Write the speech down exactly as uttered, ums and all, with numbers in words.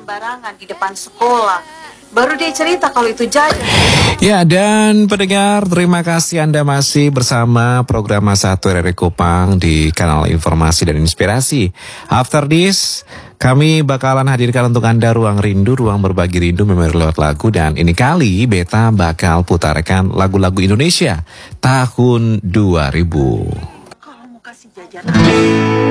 sembarangan di depan sekolah. Baru dia cerita kalau itu jajan. Ya, dan pendengar, terima kasih Anda masih bersama program Masa Satu R R I Kupang di kanal Informasi dan Inspirasi. After this, kami bakalan hadirkan untuk Anda Ruang Rindu, ruang berbagi rindu memori lewat lagu. Dan ini kali Beta bakal putarkan lagu-lagu Indonesia tahun dua ribu. Kalau mau kasih jajan